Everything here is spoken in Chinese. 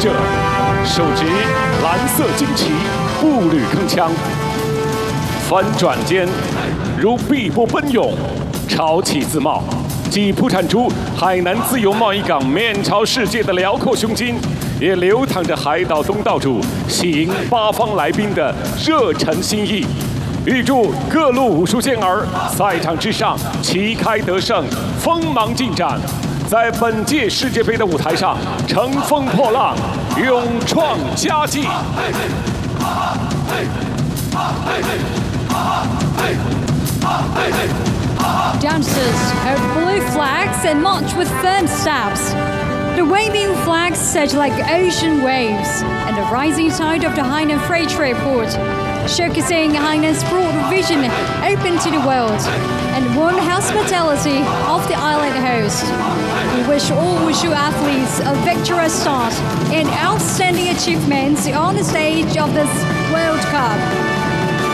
者，手执蓝色旌旗，步履铿锵，翻转间如碧波奔涌，潮起自冒，既铺产出海南自由贸易港面朝世界的辽阔胸襟，也流淌着海岛东道主喜迎八方来宾的热忱心意。预祝各路武术健儿赛场之上旗开得胜，锋芒尽展，在本届世界杯的舞台上乘风破浪，勇创佳绩。 Dancers hold blue flags and march with firm steps. The waving flags surge like ocean waves, and the rising tide of the Hainan Freight Trade Port, showcasing Hainan's broad vision open to the world and warm hospitality of the island host. We wish all Wushu athletes a victorious start and outstanding achievements on the stage of this World Cup.